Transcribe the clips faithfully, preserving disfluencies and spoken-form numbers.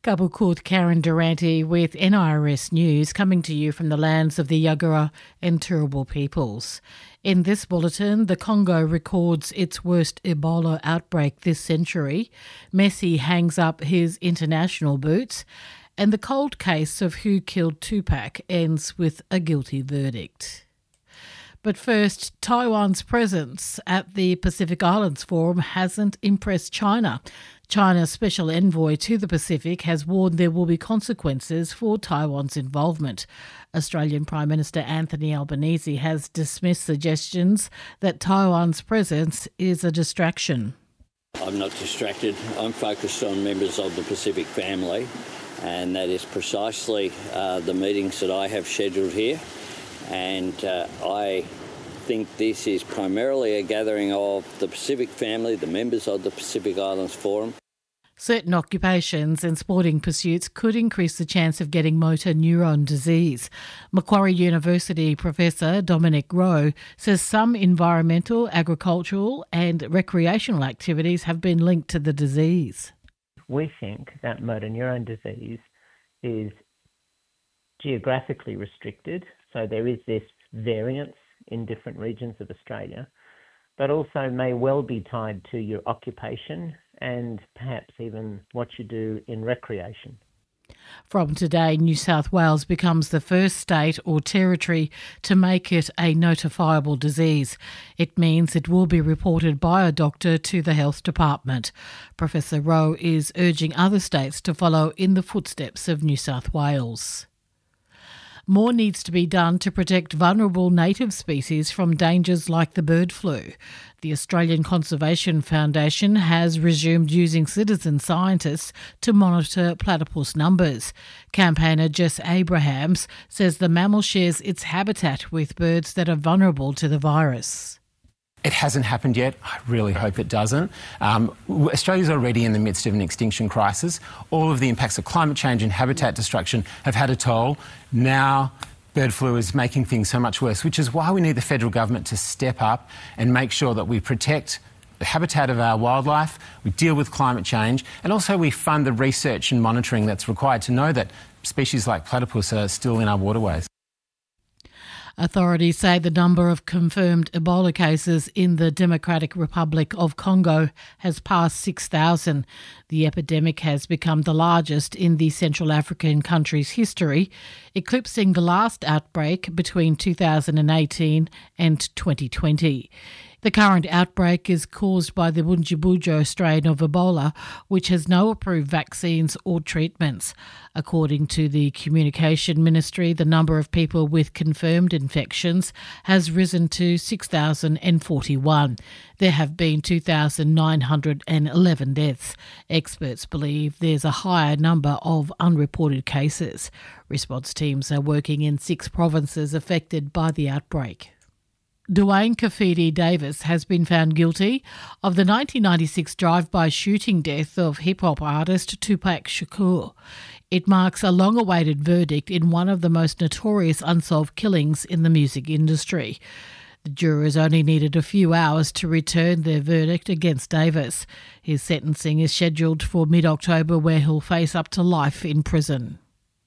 Kabukut Karen Durante with N I R S News, coming to you from the lands of the Yagara and Turrbal peoples. In this bulletin, the Congo records its worst Ebola outbreak this century. Messi hangs up his international boots. And the cold case of who killed Tupac ends with a guilty verdict. But first, Taiwan's presence at the Pacific Islands Forum hasn't impressed China. China's special envoy to the Pacific has warned there will be consequences for Taiwan's involvement. Australian Prime Minister Anthony Albanese has dismissed suggestions that Taiwan's presence is a distraction. I'm not distracted. I'm focused on members of the Pacific family, and that is precisely uh, the meetings that I have scheduled here. And uh, I think this is primarily a gathering of the Pacific family, the members of the Pacific Islands Forum. Certain occupations and sporting pursuits could increase the chance of getting motor neuron disease. Macquarie University Professor Dominic Rowe says some environmental, agricultural and recreational activities have been linked to the disease. We think that motor neuron disease is geographically restricted, so there is this variance in different regions of Australia, but also may well be tied to your occupation and perhaps even what you do in recreation. From today, New South Wales becomes the first state or territory to make it a notifiable disease. It means it will be reported by a doctor to the Health Department. Professor Rowe is urging other states to follow in the footsteps of New South Wales. More needs to be done to protect vulnerable native species from dangers like the bird flu. The Australian Conservation Foundation has resumed using citizen scientists to monitor platypus numbers. Campaigner Jess Abrahams says the mammal shares its habitat with birds that are vulnerable to the virus. It hasn't happened yet. I really hope it doesn't. Um, Australia's already in the midst of an extinction crisis. All of the impacts of climate change and habitat destruction have had a toll. Now bird flu is making things so much worse, which is why we need the federal government to step up and make sure that we protect the habitat of our wildlife, we deal with climate change, and also we fund the research and monitoring that's required to know that species like platypus are still in our waterways. Authorities say the number of confirmed Ebola cases in the Democratic Republic of Congo has passed six thousand. The epidemic has become the largest in the Central African country's history, eclipsing the last outbreak between two thousand eighteen and twenty twenty. The current outbreak is caused by the Bundibugyo strain of Ebola, which has no approved vaccines or treatments. According to the Communication Ministry, the number of people with confirmed infections has risen to six thousand forty-one. There have been two thousand nine hundred eleven deaths. Experts believe there's a higher number of unreported cases. Response teams are working in six provinces affected by the outbreak. Dwayne Kafidi Davis has been found guilty of the nineteen ninety-six drive-by shooting death of hip-hop artist Tupac Shakur. It marks a long-awaited verdict in one of the most notorious unsolved killings in the music industry. The jurors only needed a few hours to return their verdict against Davis. His sentencing is scheduled for mid-October, where he'll face up to life in prison.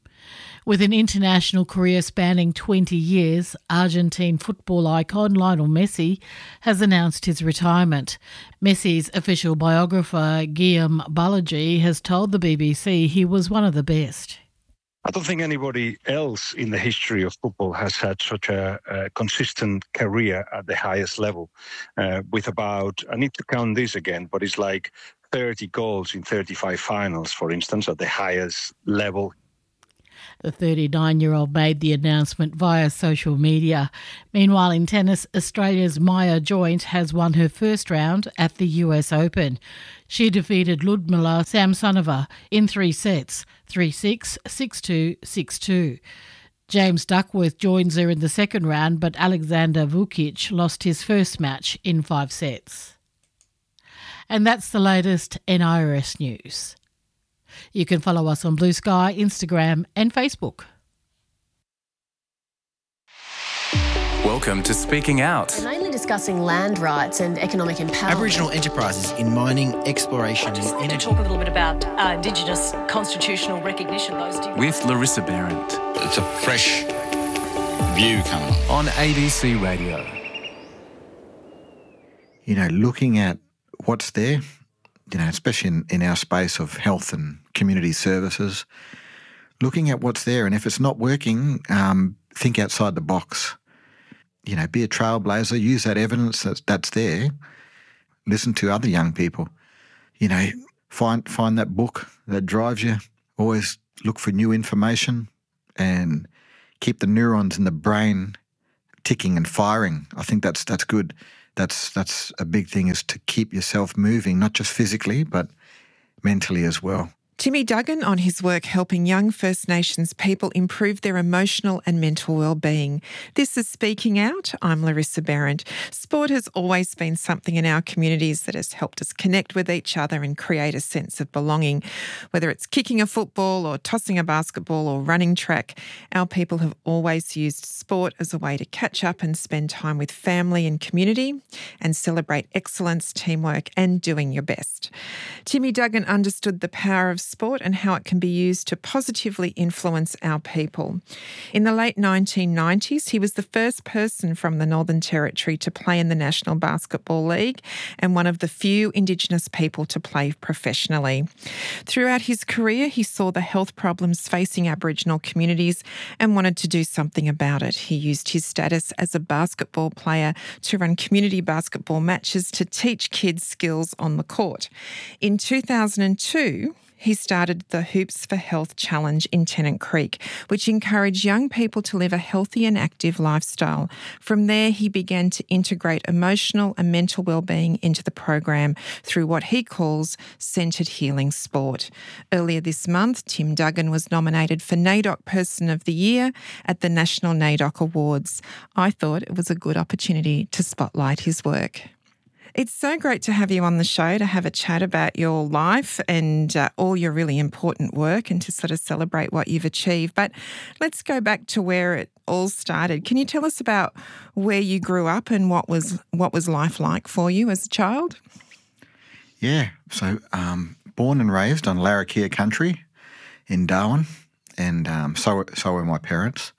With an international career spanning twenty years, Argentine football icon Lionel Messi has announced his retirement. Messi's official biographer, Guillaume Balaji, has told the B B C he was one of the best. I don't think anybody else in the history of football has had such a, a consistent career at the highest level, uh, with about, I need to count this again, but it's like thirty goals in thirty-five finals, for instance, at the highest level. The thirty-nine-year-old made the announcement via social media. Meanwhile, in tennis, Australia's Maya Joint has won her first round at the U S Open. She defeated Ludmila Samsonova in three sets, three six, six two, six two. James Duckworth joins her in the second round, but Alexander Vukic lost his first match in five sets. And that's the latest N I R S news. You can follow us on Blue Sky, Instagram and Facebook. Welcome to Speaking Out. We're mainly discussing land rights and economic empowerment. Aboriginal enterprises in mining, exploration and energy. To talk a little bit about uh, Indigenous constitutional recognition. Those two. With Larissa Behrendt. It's a fresh view coming on. On A B C Radio. You know, looking at what's there, you know, especially in, in our space of health and community services, looking at what's there, and if it's not working, um, think outside the box. You know, be a trailblazer, use that evidence that's, that's there, listen to other young people. You know, find find that book that drives you, always look for new information and keep the neurons in the brain ticking and firing. I think that's that's good. That's that's a big thing, is to keep yourself moving, not just physically, but mentally as well. Timmy Duggan on his work helping young First Nations people improve their emotional and mental well-being. This is Speaking Out. I'm Larissa Behrendt. Sport has always been something in our communities that has helped us connect with each other and create a sense of belonging. Whether it's kicking a football or tossing a basketball or running track, our people have always used sport as a way to catch up and spend time with family and community and celebrate excellence, teamwork and doing your best. Timmy Duggan understood the power of sport and how it can be used to positively influence our people. In the late nineteen nineties, he was the first person from the Northern Territory to play in the National Basketball League and one of the few Indigenous people to play professionally. Throughout his career, he saw the health problems facing Aboriginal communities and wanted to do something about it. He used his status as a basketball player to run community basketball matches to teach kids skills on the court. In two thousand two, he started the Hoops for Health Challenge in Tennant Creek, which encouraged young people to live a healthy and active lifestyle. From there, he began to integrate emotional and mental well-being into the program through what he calls centred healing sport. Earlier this month, Tim Duggan was nominated for NAIDOC Person of the Year at the National NAIDOC Awards. I thought it was a good opportunity to spotlight his work. It's so great to have you on the show to have a chat about your life and uh, all your really important work and to sort of celebrate what you've achieved. But let's go back to where it all started. Can you tell us about where you grew up and what was what was life like for you as a child? Yeah, so um, born and raised on Larrakia country in Darwin, and um, so so were my parents.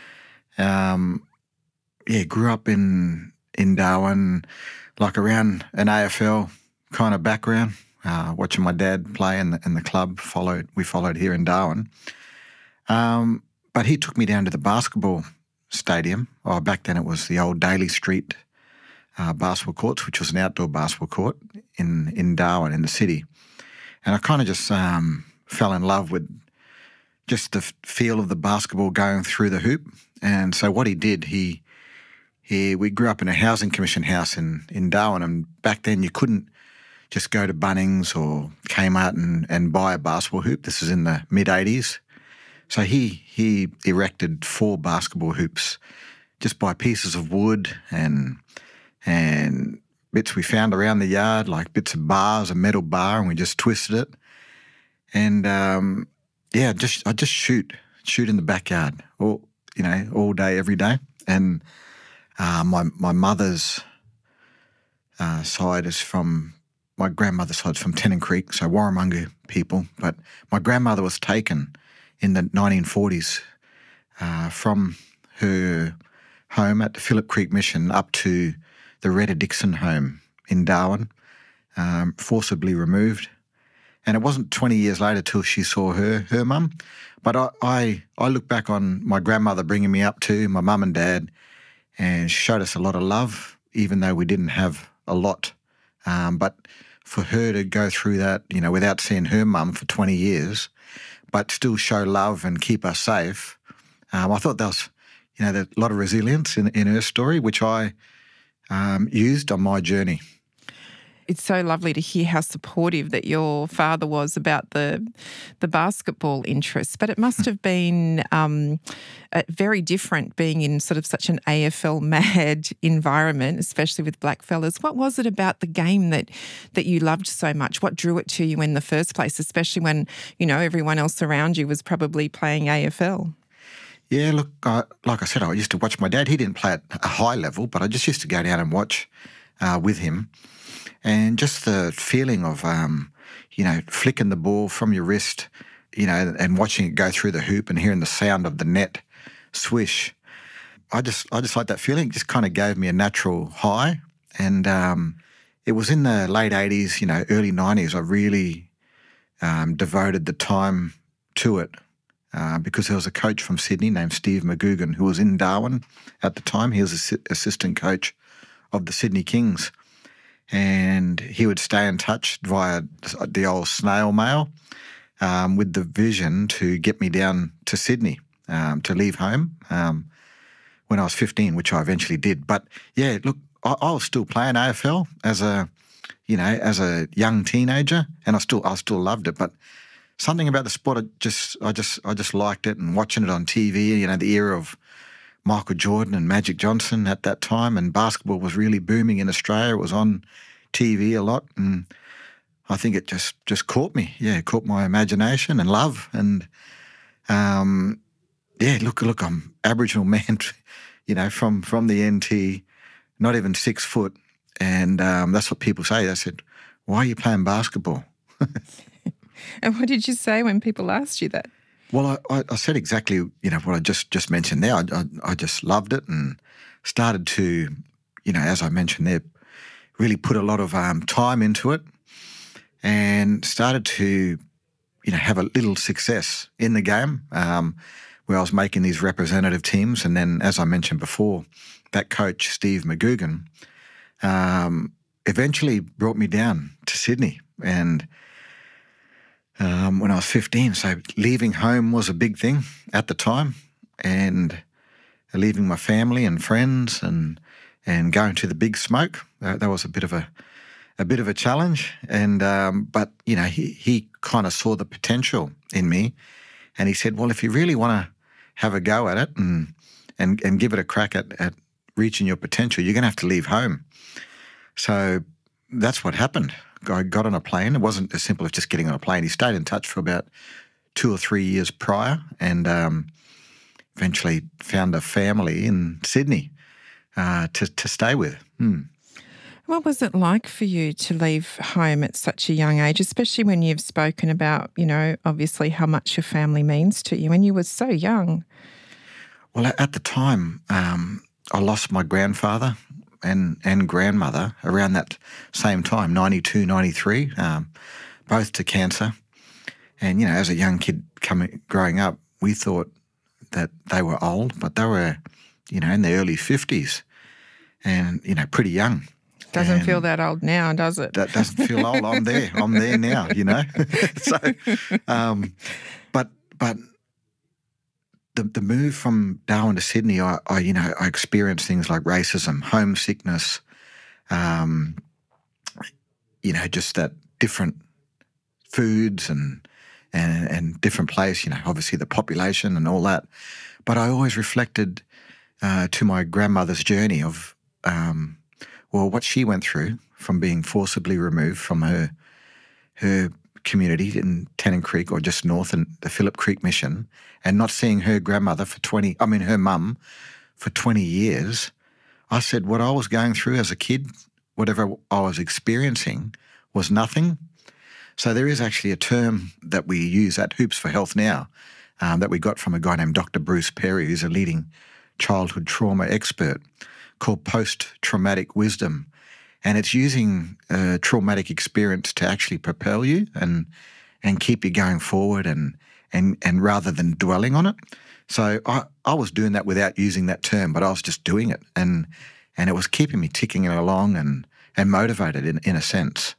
Um, yeah, grew up in in Darwin, like around an A F L kind of background, uh, watching my dad play in the, in the club. Followed, we followed here in Darwin. Um, but he took me down to the basketball stadium. Oh, back then it was the old Daly Street uh, basketball courts, which was an outdoor basketball court in, in Darwin, in the city. And I kind of just um, fell in love with just the feel of the basketball going through the hoop. And so what he did, he... He, we grew up in a housing commission house in, in Darwin, and back then you couldn't just go to Bunnings or Kmart and, and buy a basketball hoop. This was in the mid-eighties. So he he erected four basketball hoops just by pieces of wood and and bits we found around the yard, like bits of bars, a metal bar, and we just twisted it. And, um, yeah, just I just shoot, shoot in the backyard, all, you know, all day, every day. And Uh, my my mother's uh, side is from, my grandmother's side is from Tennant Creek, so Warramunga people. But my grandmother was taken in the nineteen forties uh, from her home at the Phillip Creek Mission up to the Retta Dixon home in Darwin, um, forcibly removed. And it wasn't twenty years later till she saw her her mum. But I, I, I look back on my grandmother bringing me up to my mum and dad, and she showed us a lot of love, even though we didn't have a lot. Um, but for her to go through that, you know, without seeing her mum for twenty years, but still show love and keep us safe, um, I thought that was, you know, a lot of resilience in, in her story, which I um, used on my journey. It's so lovely to hear how supportive that your father was about the the basketball interests, but it must have been um, very different being in sort of such an A F L mad environment, especially with blackfellas. What was it about the game that that you loved so much? What drew it to you in the first place, especially when, you know, everyone else around you was probably playing A F L? Yeah, look, I, like I said, I used to watch my dad. He didn't play at a high level, but I just used to go down and watch uh, with him. And just the feeling of, um, you know, flicking the ball from your wrist, you know, and watching it go through the hoop and hearing the sound of the net swish. I just I just like that feeling. It just kind of gave me a natural high. And um, it was in the late eighties, you know, early nineties, I really um, devoted the time to it uh, because there was a coach from Sydney named Steve McGugan who was in Darwin at the time. He was an assistant coach of the Sydney Kings. And he would stay in touch via the old snail mail um, with the vision to get me down to Sydney um, to leave home um, when I was fifteen, which I eventually did. But yeah, look, I, I was still playing A F L as a, you know, as a young teenager, and I still I still loved it. But something about the sport, I just I just I just liked it, and watching it on T V, you know, the era of Michael Jordan and Magic Johnson at that time, and basketball was really booming in Australia. It was on T V a lot, and I think it just, just caught me. Yeah, it caught my imagination and love. And um, yeah, look, look, I'm Aboriginal man, you know, from from the N T, not even six foot, and um, that's what people say. They said, "Why are you playing basketball?" And what did you say when people asked you that? Well, I, I said exactly, you know, what I just, just mentioned there. I, I, I just loved it and started to, you know, as I mentioned there, really put a lot of um, time into it and started to, you know, have a little success in the game um, where I was making these representative teams. And then, as I mentioned before, that coach, Steve McGugan, um, eventually brought me down to Sydney. And Um, when I was fifteen, so leaving home was a big thing at the time, and leaving my family and friends and and going to the big smoke. That, that was a bit of a a bit of a challenge, and um, but you know he he kind of saw the potential in me, and he said, well, if you really want to have a go at it and and and give it a crack at at reaching your potential, you're going to have to leave home. So that's what happened. I got on a plane. It wasn't as simple as just getting on a plane. He stayed in touch for about two or three years prior, and um, eventually found a family in Sydney uh, to, to stay with. Hmm. What was it like for you to leave home at such a young age, especially when you've spoken about, you know, obviously how much your family means to you, and you were so young? Well, at the time, um, I lost my grandfather and and grandmother around that same time, ninety-two, ninety-three, um, both to cancer. And, you know, as a young kid coming growing up, we thought that they were old, but they were, you know, in their early fifties and, you know, pretty young. Doesn't and feel that old now, does it? That doesn't feel old. I'm there. I'm there now, you know. so, um, but, but, The, the move from Darwin to Sydney, I, I you know, I experienced things like racism, homesickness, um, you know, just that different foods and, and and different place, you know, obviously the population and all that. But I always reflected uh, to my grandmother's journey of, um, well, what she went through from being forcibly removed from her her community in Tennant Creek or just north in the Phillip Creek Mission, and not seeing her grandmother for twenty, I mean her mum, for twenty years. I said what I was going through as a kid, whatever I was experiencing, was nothing. So there is actually a term that we use at Hoops for Health now um, that we got from a guy named Doctor Bruce Perry, who's a leading childhood trauma expert, called post-traumatic wisdom. And it's using a traumatic experience to actually propel you and and keep you going forward and and and rather than dwelling on it. So I, I was doing that without using that term, but I was just doing it. And and it was keeping me ticking along and, and motivated in, in a sense.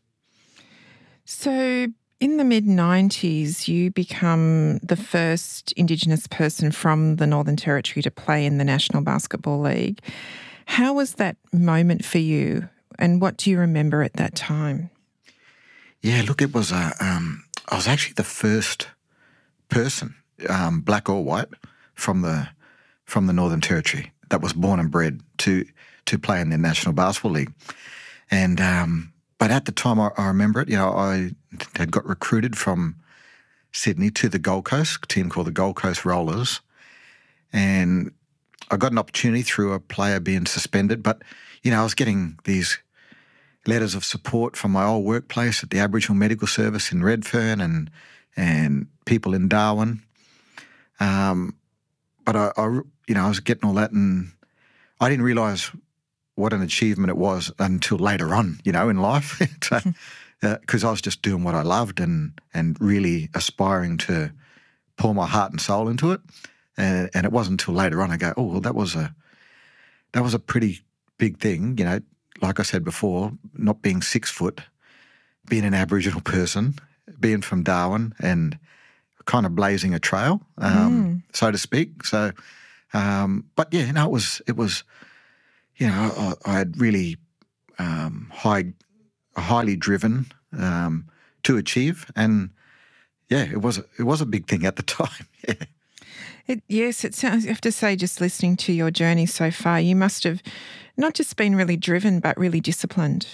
So in the mid nineties, you become the first Indigenous person from the Northern Territory to play in the National Basketball League. How was that moment for you? And what do you remember at that time? Yeah, look, it was a, um, I was actually the first person, um, black or white, from the from the Northern Territory that was born and bred to to play in the National Basketball League. And um, but at the time, I, I remember it. You know, I had got recruited from Sydney to the Gold Coast, a team called the Gold Coast Rollers, And I got an opportunity through a player being suspended, but, you know, I was getting these letters of support from my old workplace at the Aboriginal Medical Service in Redfern and and people in Darwin. Um, but I, I, you know, I was getting all that, and I didn't realise what an achievement it was until later on, you know, in life, because uh, I was just doing what I loved and and really aspiring to pour my heart and soul into it. And, and it wasn't until later on I go, oh, well, that was a that was a pretty big thing, you know. Like I said before, not being six foot, being an Aboriginal person, being from Darwin, and kind of blazing a trail, um, mm. so to speak. So, um, but yeah, no, it was it was, you know, I, I had really um, high, highly driven um, to achieve, and yeah, it was it was a big thing at the time. Yeah. It, yes, it sounds. I have to say, just listening to your journey so far, you must have not just been really driven, but really disciplined.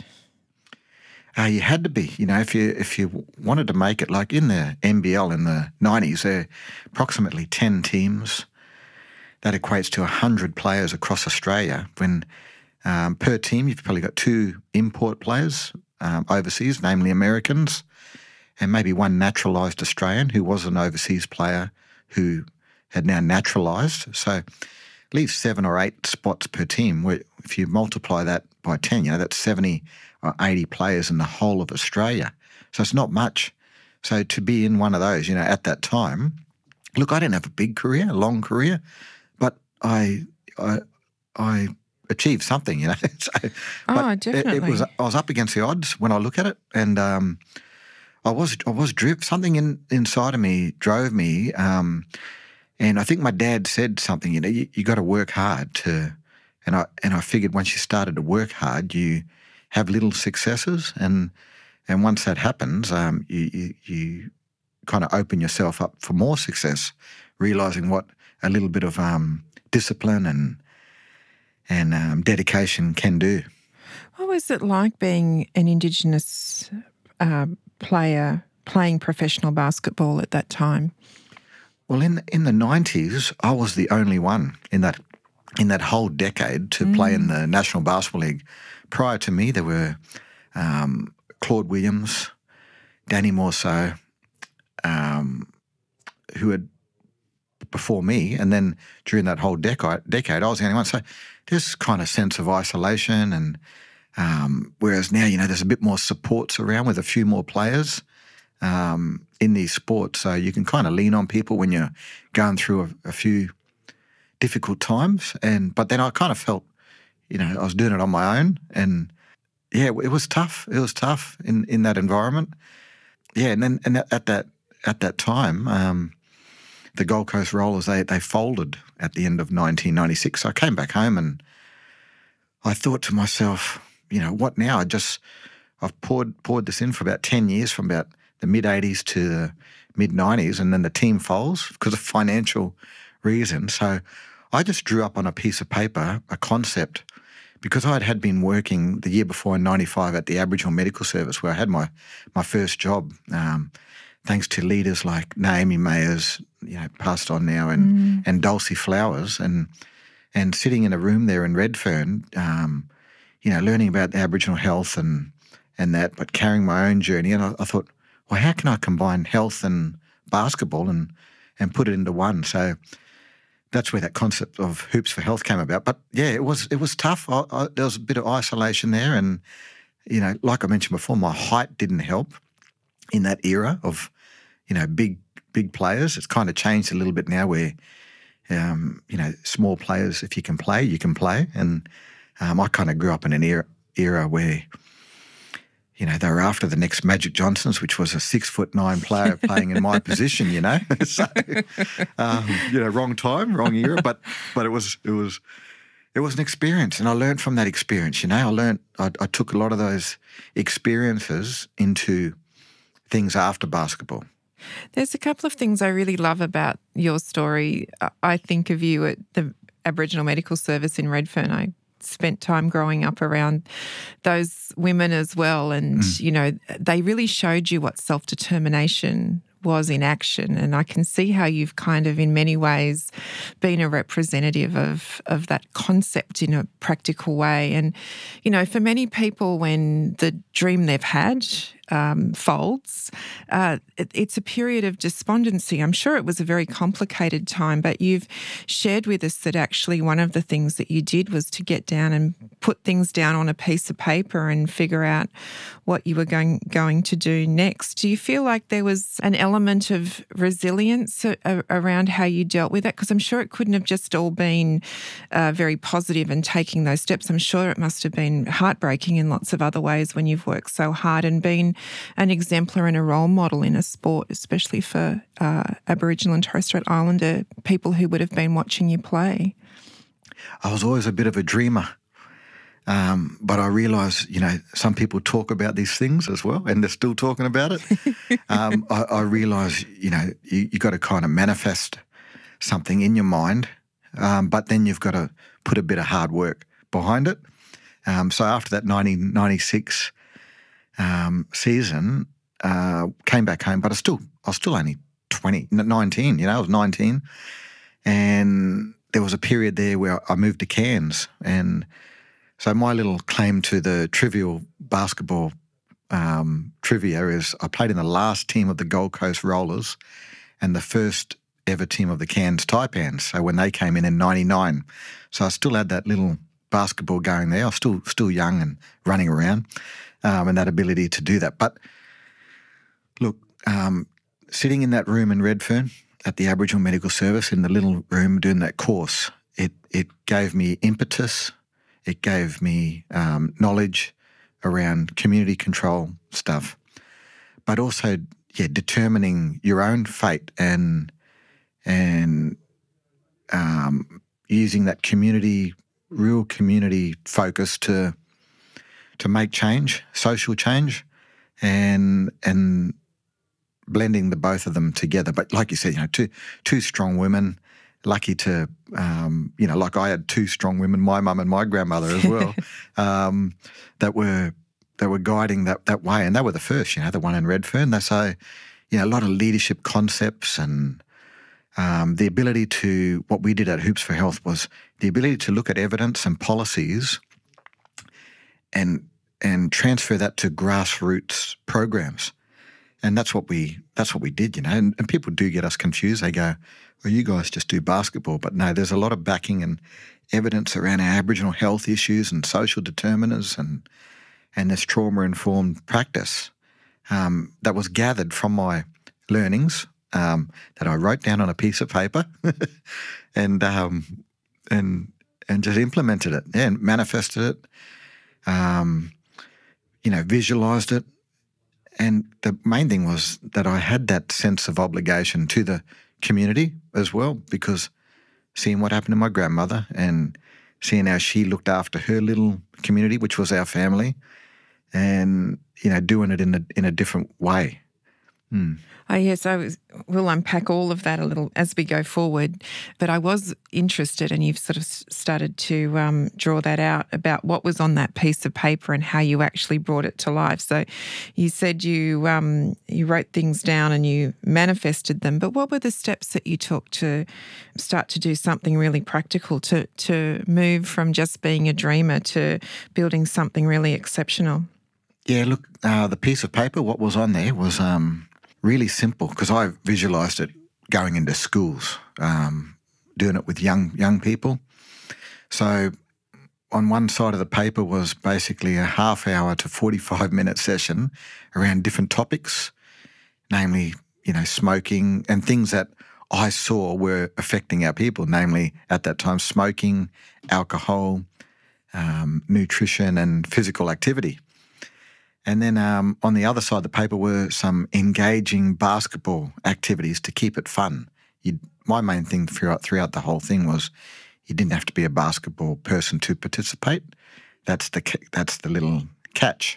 Uh, you had to be, you know, if you if you wanted to make it. Like in the N B L in the nineties, there are approximately ten teams. That equates to one hundred players across Australia. When um, per team, you've probably got two import players um, overseas, namely Americans, and maybe one naturalised Australian who was an overseas player who had now naturalised. So leaves seven or eight spots per team. Where if you multiply that by ten, you know, that's seventy or eighty players in the whole of Australia. So it's not much. So to be in one of those, you know, at that time, look, I didn't have a big career, a long career, but I I, I achieved something, you know. so, oh, definitely. It, it was I was up against the odds when I look at it, and um, I was I was driven. Something in, inside of me drove me. Um, And I think my dad said something, you know, you, you got to work hard to, and I and I figured once you started to work hard, you have little successes, and and once that happens, um, you, you you kind of open yourself up for more success, realising what a little bit of um, discipline and and um, dedication can do. What was it like being an Indigenous uh, player playing professional basketball at that time? Well, in in the nineties, I was the only one in that in that whole decade to mm. play in the National Basketball League. Prior to me, there were um, Claude Williams, Danny Morceau, um, who had before me, and then during that whole decade, decade, I was the only one. So this kind of sense of isolation, and um, whereas now, you know, there's a bit more supports around with a few more players. Um, in these sports, so you can kind of lean on people when you're going through a, a few difficult times. And but then I kind of felt, you know, I was doing it on my own, and yeah, it was tough. It was tough in, in that environment. Yeah, and then and at that at that time, um, the Gold Coast Rollers they they folded at the end of nineteen ninety-six. So I came back home and I thought to myself, you know, what now? I just I've poured poured this in for about ten years, from about the mid-eighties to the mid-nineties, and then the team folds because of financial reasons. So I just drew up on a piece of paper a concept, because I had been working the year before in ninety-five at the Aboriginal Medical Service, where I had my, my first job, um, thanks to leaders like Naomi Mayers, you know, passed on now, and, mm. and Dulcie Flowers, and and sitting in a room there in Redfern, um, you know, learning about Aboriginal health and and that, but carrying my own journey. And I, I thought, well, how can I combine health and basketball and and put it into one? So that's where that concept of Hoops for Health came about. But yeah, it was it was tough. I, I, there was a bit of isolation there, and you know, like I mentioned before, my height didn't help in that era of, you know, big big players. It's kind of changed a little bit now, where um, you know, small players, if you can play, you can play. And um, I kind of grew up in an era era where, you know, they were after the next Magic Johnsons, which was a six foot nine player playing in my position, you know. so, um, you know, wrong time, wrong era, but but it was it was it was an experience, and I learned from that experience. You know, I learned I, I took a lot of those experiences into things after basketball. There's a couple of things I really love about your story. I think of you at the Aboriginal Medical Service in Redfern. I spent time growing up around those women as well, and mm. you know, they really showed you what self-determination was in action. And I can see how you've kind of, in many ways, been a representative of, of that concept in a practical way. And, you know, for many people, when the dream they've had um, folds, uh, it, it's a period of despondency. I'm sure it was a very complicated time, but you've shared with us that actually one of the things that you did was to get down and put things down on a piece of paper and figure out what you were going going to do next. Do you feel like there was an element of resilience a, a, around how you dealt with that? Because I'm sure it couldn't have just all been uh, very positive and taking those steps. I'm sure it must have been heartbreaking in lots of other ways when you've worked so hard and been an exemplar and a role model in a sport, especially for uh, Aboriginal and Torres Strait Islander people who would have been watching you play. I was always a bit of a dreamer. Um, but I realise, you know, some people talk about these things as well, and they're still talking about it. um, I, I realise, you know, you, you got to kind of manifest something in your mind, um, but then you've got to put a bit of hard work behind it. Um, so after that nineteen ninety-six um, season, uh, came back home, but I still, I was still only twenty, nineteen. You know, I was nineteen, and there was a period there where I moved to Cairns, and so my little claim to the trivial basketball um, trivia is I played in the last team of the Gold Coast Rollers and the first ever team of the Cairns Taipans, so when they came in in ninety-nine. So I still had that little basketball going there. I was still, still young and running around um, and that ability to do that. But look, um, sitting in that room in Redfern at the Aboriginal Medical Service in the little room doing that course, it it gave me impetus. It gave me um, knowledge around community control stuff, but also, yeah, determining your own fate and and um, using that community, real community focus to to make change, social change, and and blending the both of them together. But like you said, you know, two two strong women. Lucky to, um, you know, like I had two strong women, my mum and my grandmother as well, um, that were that were guiding that that way, and they were the first, you know, the one in Redfern. They say, you know, a lot of leadership concepts and um, the ability to, what we did at Hoops for Health was the ability to look at evidence and policies and and transfer that to grassroots programs. And that's what we that's what we did, you know. And, and people do get us confused. They go, well, you guys just do basketball. But no, there's a lot of backing and evidence around our Aboriginal health issues and social determinants and and this trauma-informed practice um, that was gathered from my learnings um, that I wrote down on a piece of paper and um, and and just implemented it, yeah, and manifested it, um, you know, visualised it. And the main thing was that I had that sense of obligation to the community as well, because seeing what happened to my grandmother and seeing how she looked after her little community, which was our family, and, you know, doing it in a in a different way. Mm. Oh, yes, I was, we'll unpack all of that a little as we go forward. But I was interested, and you've sort of started to um, draw that out, about what was on that piece of paper and how you actually brought it to life. So you said you um, you wrote things down and you manifested them, but what were the steps that you took to start to do something really practical, to, to move from just being a dreamer to building something really exceptional? Yeah, look, uh, the piece of paper, what was on there was... Um, really simple, because I visualised it going into schools, um, doing it with young young people. So on one side of the paper was basically a half hour to forty-five minute session around different topics, namely, you know, smoking and things that I saw were affecting our people, namely at that time smoking, alcohol, um, nutrition and physical activity. And then um, on the other side of the paper were some engaging basketball activities to keep it fun. You'd, my main thing throughout, throughout the whole thing was you didn't have to be a basketball person to participate. That's the that's the little catch.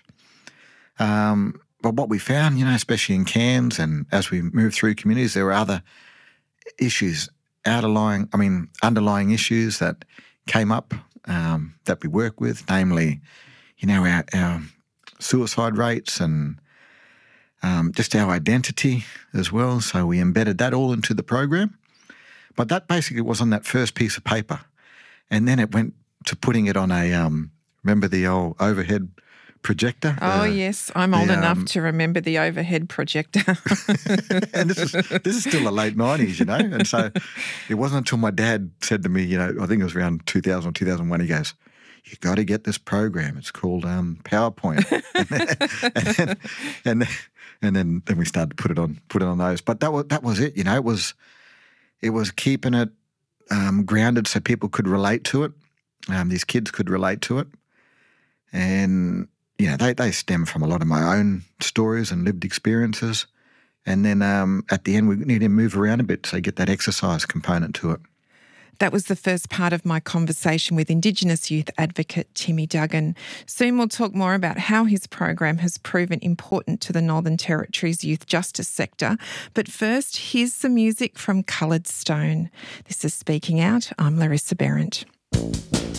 Um, but what we found, you know, especially in Cairns and as we moved through communities, there were other issues, underlying, I mean, underlying issues that came up um, that we work with, namely, you know, our, our suicide rates and um, just our identity as well. So we embedded that all into the program. But that basically was on that first piece of paper. And then it went to putting it on a, um, remember the old overhead projector? Oh, uh, yes. I'm old the, enough um, to remember the overhead projector. And this is this is still the late nineties, you know. And so it wasn't until my dad said to me, you know, I think it was around two thousand or two thousand one, he goes, you got to get this program. It's called um, PowerPoint. and then, and then, and then, then we started to put it on put it on those. But that was that was it, you know. It was it was keeping it um, grounded so people could relate to it. Um, these kids could relate to it. And you know, they, they stem from a lot of my own stories and lived experiences. And then um, at the end, we need to move around a bit so get that exercise component to it. That was the first part of my conversation with Indigenous youth advocate Timmy Duggan. Soon we'll talk more about how his program has proven important to the Northern Territory's youth justice sector. But first, here's some music from Coloured Stone. This is Speaking Out. I'm Larissa Behrendt.